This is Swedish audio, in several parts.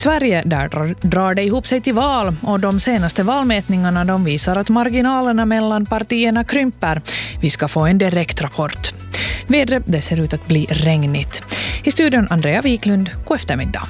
Sverige där drar det ihop sig till val och de senaste valmätningarna de visar att marginalerna mellan partierna krymper. Vi ska få en direktrapport. Vädret det ser ut att bli regnigt. I studion Andrea Wiklund, god eftermiddag.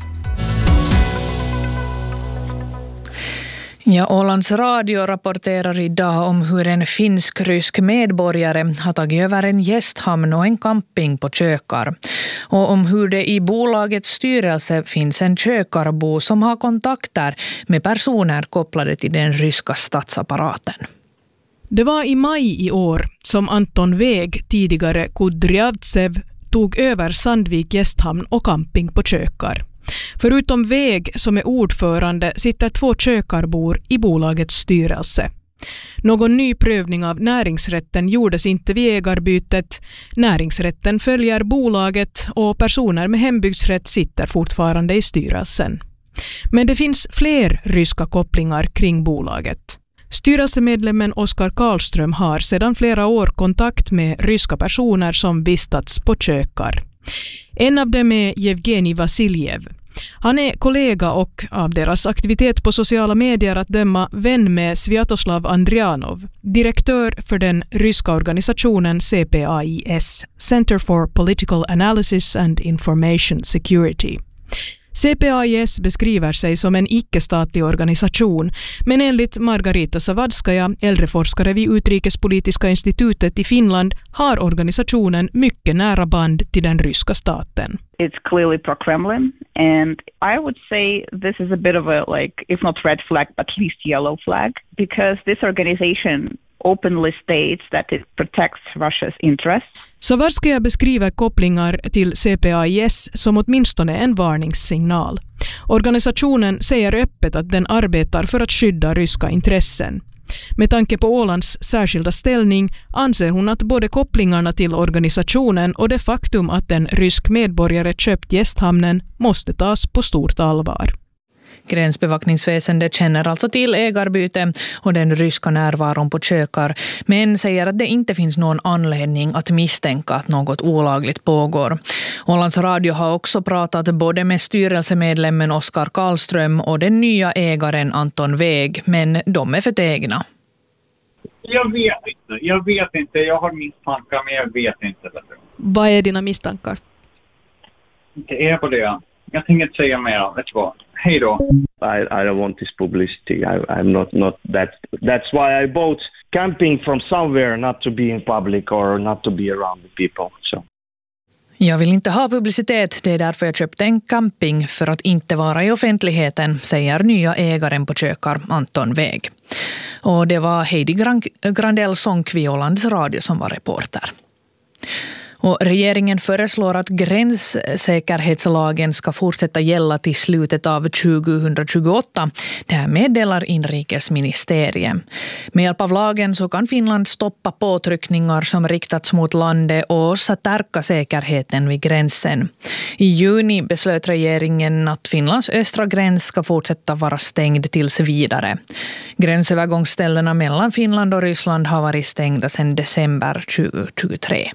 Ja, Ålands Radio rapporterar idag om hur en finsk-rysk medborgare har tagit över en gästhamn och en camping på Kökar. Och om hur det i bolagets styrelse finns en kökarbo som har kontakter med personer kopplade till den ryska statsapparaten. Det var i maj i år som Anton Väg, tidigare Kudryavtsev, tog över Sandvik gästhamn och camping på Kökar. Förutom Väg som är ordförande sitter 2 kökarbor i bolagets styrelse. Någon ny prövning av näringsrätten gjordes inte vid ägarbytet. Näringsrätten följer bolaget och personer med hembygdsrätt sitter fortfarande i styrelsen. Men det finns fler ryska kopplingar kring bolaget. Styrelsemedlemmen Oskar Karlström har sedan flera år kontakt med ryska personer som vistats på Kökar. En av dem är Evgenij Vasiljev. Han är kollega och av deras aktivitet på sociala medier att döma vän med Sviatoslav Andrianov, direktör för den ryska organisationen CPAIS, Center for Political Analysis and Information Security. CPAIS beskriver sig som en icke-statlig organisation, men enligt Margarita Savadskaja, äldreforskare vid Utrikespolitiska institutet i Finland, har organisationen mycket nära band till den ryska staten. It's clearly pro-Kremlin, and I would say this is a bit of a, like, if not red flag, but at least yellow flag, because this organization openly states that it protects Russia's interests. Savadskaja beskriver kopplingar till CPAIS som åtminstone en varningssignal. Organisationen säger öppet att den arbetar för att skydda ryska intressen. Med tanke på Ålands särskilda ställning anser hon att både kopplingarna till organisationen och det faktum att en rysk medborgare köpt gästhamnen måste tas på stort allvar. Gränsbevakningsväsendet känner alltså till ägarbyte och den ryska närvaron på Kökar, men säger att det inte finns någon anledning att misstänka att något olagligt pågår. Ålands Radio har också pratat både med styrelsemedlemmen Oskar Karlström och den nya ägaren Anton Väg, men de är förtegna. Jag vet inte. Jag har misstankar, men jag vet inte. Vad är dina misstankar? Det är på det. Jag tänker inte säga mer. Vet du vad? Hej då. I don't want this publicity. I'm not that. That's why I bought camping from somewhere, not to be in public or not to be around the people. So. Jag vill inte ha publicitet, det är därför jag köpte en camping för att inte vara i offentligheten, säger nya ägaren på Kökar, Anton Väg. Och det var Heidi Grandell Sånkvi, Ålands Radio, som var reporter. Och regeringen föreslår att gränssäkerhetslagen ska fortsätta gälla till slutet av 2028. Det här meddelar inrikesministeriet. Med hjälp av lagen så kan Finland stoppa påtryckningar som riktats mot landet och stärka säkerheten vid gränsen. I juni beslöt regeringen att Finlands östra gräns ska fortsätta vara stängd tills vidare. Gränsövergångsställena mellan Finland och Ryssland har varit stängda sedan december 2023.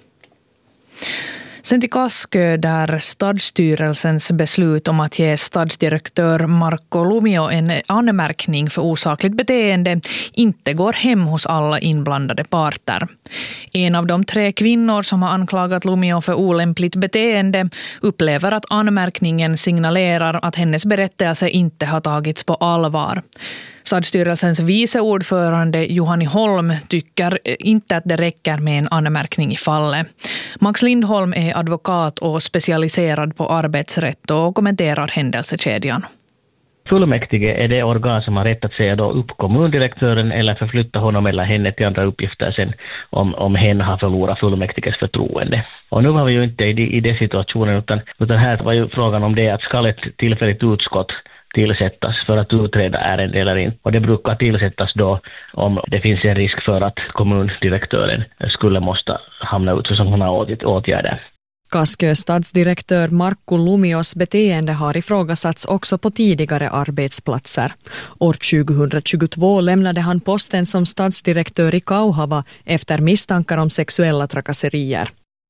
Sen till Kaskö, där stadsstyrelsens beslut om att ge stadsdirektör Markku Lumio en anmärkning för osakligt beteende inte går hem hos alla inblandade parter. En av de 3 kvinnor som har anklagat Lumio för olämpligt beteende upplever att anmärkningen signalerar att hennes berättelse inte har tagits på allvar. Stadsstyrelsens vice ordförande Juhani Holm tycker inte att det räcker med en anmärkning i fallet. Max Lindholm är advokat och specialiserad på arbetsrätt och kommenterar händelsekedjan. Fullmäktige är det organ som har rätt att säga då upp kommundirektören eller förflytta honom eller henne till andra uppgifter sen om hen har förlorat fullmäktiges förtroende. Och nu var vi ju inte i den situationen utan här var ju frågan om det att ska ett tillfälligt utskott tillsättas för att utreda ärenden eller inte. Och det brukar tillsättas då om det finns en risk för att kommundirektören skulle måste hamna ut för sådana åtgärder. Kaskös stadsdirektör Markku Lumios beteende har ifrågasatts också på tidigare arbetsplatser. År 2022 lämnade han posten som stadsdirektör i Kauhava efter misstankar om sexuella trakasserier.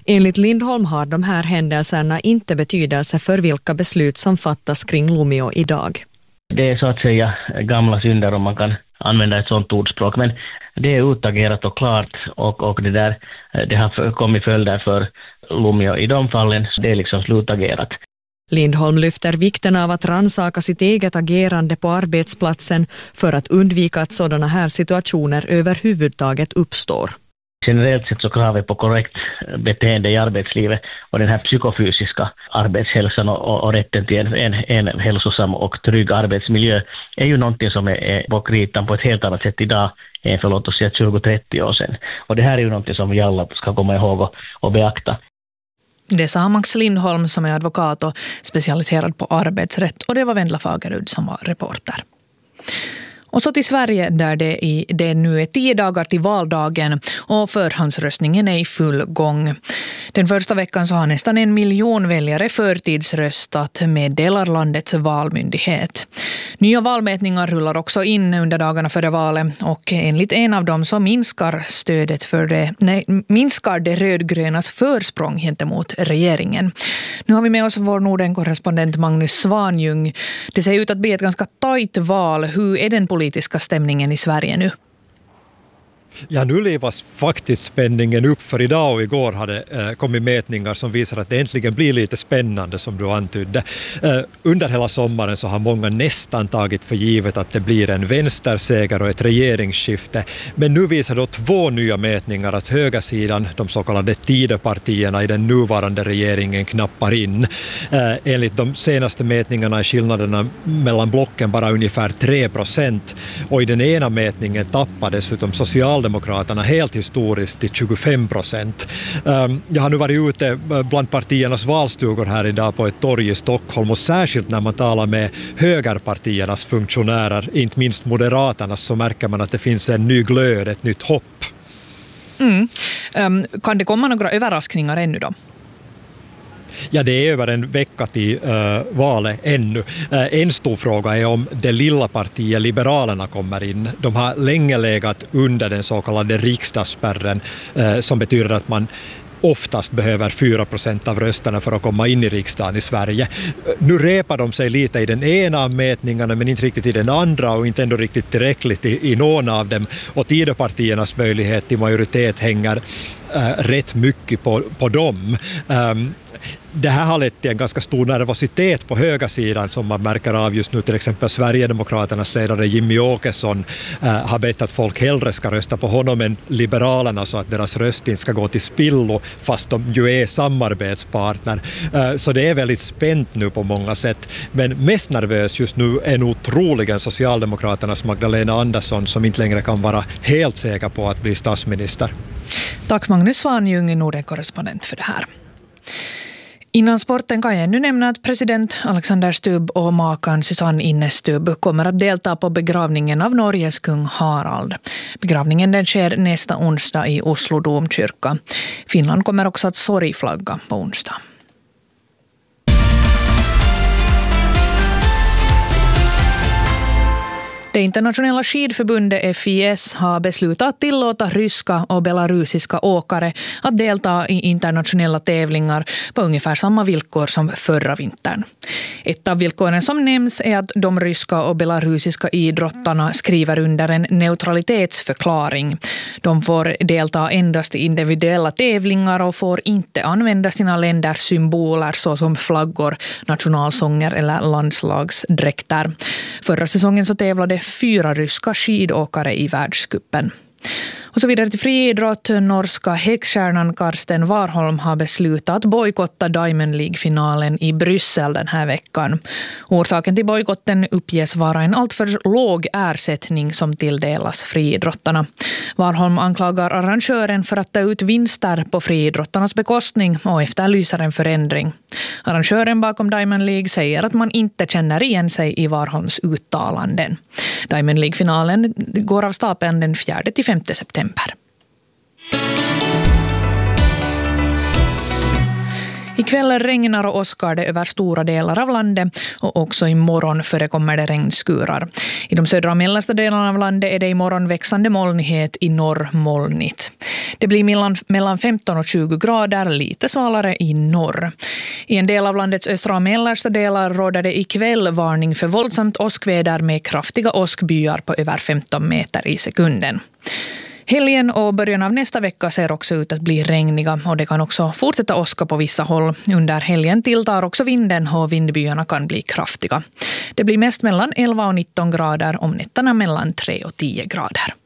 Enligt Lindholm har de här händelserna inte betydelse för vilka beslut som fattas kring Lumio idag. Det är så att säga gamla synder om man kan använda ett sådant ordspråk, men det är utagerat och klart och det har kommit följder för Lumio i de fallen, det är liksom slutagerat. Lindholm lyfter vikten av att rannsaka sitt eget agerande på arbetsplatsen för att undvika att sådana här situationer överhuvudtaget uppstår. Generellt sett så kravet på korrekt beteende i arbetslivet och den här psykofysiska arbetshälsan och rätten till en hälsosam och trygg arbetsmiljö är ju någonting som är på kritan på ett helt annat sätt idag än för låt oss säga 20-30 år sedan. Och det här är ju någonting som vi alla ska komma ihåg och beakta. Det sa Max Lindholm som är advokat och specialiserad på arbetsrätt, och det var Vendla Fagerud som var reporter. Och så till Sverige där det nu är 10 dagar till valdagen och förhandsröstningen är i full gång. Den första veckan så har nästan 1 miljon väljare förtidsröstat, meddelar landets valmyndighet. Nya valmätningar rullar också in under dagarna före valet, och enligt en av dem så minskar det rödgrönas försprång gentemot regeringen. Nu har vi med oss vår Norden-korrespondent Magnus Svanjung. Det ser ut att bli ett ganska tajt val. Hur är den politiska stämningen i Sverige nu? Ja, nu livas faktiskt spänningen upp, för idag och igår hade kommit mätningar som visar att det äntligen blir lite spännande, som du antydde. Under hela sommaren så har många nästan tagit för givet att det blir en vänsterseger och ett regeringsskifte. Men nu visar då 2 nya mätningar att högersidan, de så kallade Tidöpartierna i den nuvarande regeringen, knappar in. Enligt de senaste mätningarna är skillnaderna mellan blocken bara ungefär 3%, och i den ena mätningen tappade dessutom Socialdemokraterna helt historiskt till 25%. Jag har nu varit ute bland partiernas valstugor här idag på ett torg i Stockholm, och särskilt när man talar med högerpartiernas funktionärer, inte minst Moderaternas, så märker man att det finns en ny glöd, ett nytt hopp. Kan det komma några överraskningar ännu då? Ja, det är över en vecka till valet ännu. En stor fråga är om det lilla partiet Liberalerna kommer in. De har länge legat under den så kallade riksdagsspärren, som betyder att man oftast behöver 4% av rösterna för att komma in i riksdagen i Sverige. Nu repar de sig lite i den ena av mätningarna, men inte riktigt i den andra, och inte ändå riktigt tillräckligt i någon av dem. Och Tidöpartiernas möjlighet till majoritet hänger rätt mycket på dem. Det här har lett till en ganska stor nervositet på högersidan, som man märker av just nu. Till exempel Sverigedemokraternas ledare Jimmy Åkesson har bett att folk hellre ska rösta på honom än Liberalerna, så att deras röst inte ska gå till spillo, fast de ju är samarbetspartner. Så det är väldigt spänt nu på många sätt. Men mest nervös just nu är nog troligen Socialdemokraternas Magdalena Andersson, som inte längre kan vara helt säker på att bli statsminister. Tack Magnus Svanjung, Norden-korrespondent, för det här. Innan sporten kan jag nu nämna att president Alexander Stubb och makan Susanne Inne Stubb kommer att delta på begravningen av Norges kung Harald. Begravningen den sker nästa onsdag i Oslo domkyrka. Finland kommer också att sorgflagga på onsdag. Det internationella skidförbundet FIS har beslutat att tillåta ryska och belarusiska åkare att delta i internationella tävlingar på ungefär samma villkor som förra vintern. Ett av villkoren som nämns är att de ryska och belarusiska idrottarna skriver under en neutralitetsförklaring. De får delta endast i individuella tävlingar och får inte använda sina länders symboler såsom flaggor, nationalsånger eller landslagsdräkter. Förra säsongen så tävlade 4 ryska skidåkare i världscupen. Och så vidare till friidrott. Norska häckstjärnan Karsten Warholm har beslutat att bojkotta Diamond League-finalen i Bryssel den här veckan. Orsaken till bojkotten uppges vara en alltför låg ersättning som tilldelas friidrottarna. Warholm anklagar arrangören för att ta ut vinster på friidrottarnas bekostning och efterlyser en förändring. Arrangören bakom Diamond League säger att man inte känner igen sig i Warholms uttalanden. Diamond League-finalen går av stapeln den 4-5 september. Ikväll regnar och åskar det över stora delar av landet och också imorgon förekommer det regnskurar. I de södra och mellersta delarna av landet är det imorgon växande molnighet, i norr molnigt. Det blir mellan 15 och 20 grader, lite svalare i norr. I en del av landets östra och mellersta delar råder det ikväll varning för våldsamt åskväder med kraftiga åskbyar på över 15 meter i sekunden. Helgen och början av nästa vecka ser också ut att bli regniga och det kan också fortsätta åska på vissa håll. Under helgen tilltar också vinden och vindbyarna kan bli kraftiga. Det blir mest mellan 11 och 19 grader, om nätterna mellan 3 och 10 grader.